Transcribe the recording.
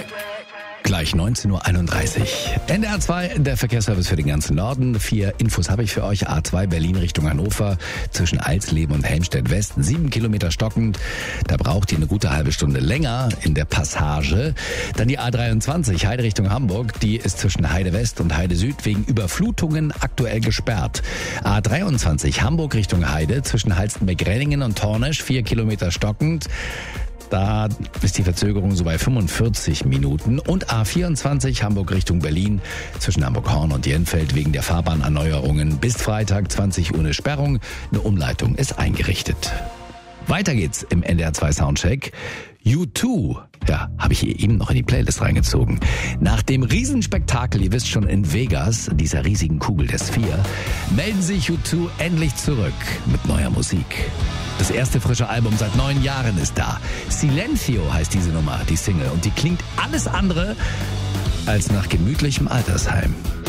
Gleich 19.31 Uhr. NDR 2, der Verkehrsservice für den ganzen Norden. 4 Infos habe ich für euch. A2 Berlin Richtung Hannover zwischen Alsleben und Helmstedt West. 7 Kilometer stockend. Da braucht ihr eine gute halbe Stunde länger in der Passage. Dann die A23 Heide Richtung Hamburg. Die ist zwischen Heide West und Heide Süd wegen Überflutungen aktuell gesperrt. A23 Hamburg Richtung Heide zwischen Halstenbeck-Renningen und Tornesch. 4 Kilometer stockend. Da ist die Verzögerung so bei 45 Minuten. Und A24 Hamburg Richtung Berlin zwischen Hamburg-Horn und Jenfeld wegen der Fahrbahnerneuerungen bis Freitag 20 Uhr eine Sperrung. Eine Umleitung ist eingerichtet. Weiter geht's im NDR 2 Soundcheck. U2, ja, habe ich hier eben noch in die Playlist reingezogen. Nach dem Riesenspektakel, ihr wisst schon, in Vegas, dieser riesigen Kugel der Sphere, melden sich U2 endlich zurück mit neuer Musik. Das erste frische Album seit 9 Jahren ist da. Silencio heißt diese Nummer, die Single. Und die klingt alles andere als nach gemütlichem Altersheim.